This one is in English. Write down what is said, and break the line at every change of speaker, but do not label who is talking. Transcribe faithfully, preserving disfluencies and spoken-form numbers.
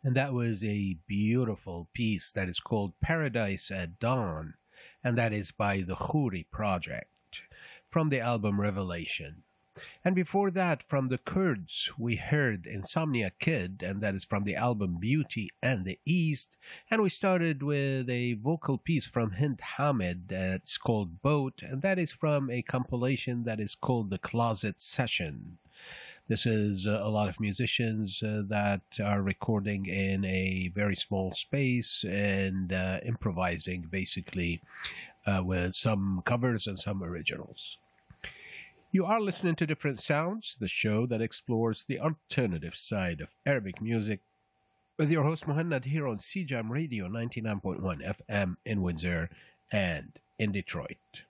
And that was a beautiful piece that is called Paradise at Dawn, and that is by the Khoury Project from the album Revelation. And before that, from the Kurds, we heard Insomnia Kid, and that is from the album Beauty and the East. And we started with a vocal piece from Hind Hamid that's called Boat, and that is from a compilation that is called The Closet Session. This is uh, a lot of musicians uh, that are recording in a very small space and uh, improvising basically uh, with some covers and some originals. You are listening to Different Sounds, the show that explores the alternative side of Arabic music, with your host Muhannad here on C J A M Radio ninety-nine point one F M in Windsor and in Detroit.